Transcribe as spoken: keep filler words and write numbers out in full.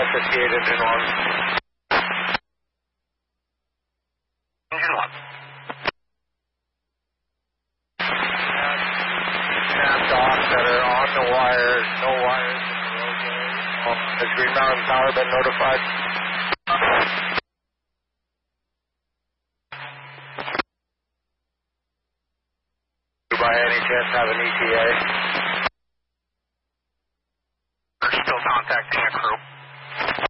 five fifty-eight engine one. Engine one. Snapped off that are on the wires, no wires in the roadway. Um, has Green Mountain Power been notified? Do by any chance have an E T A?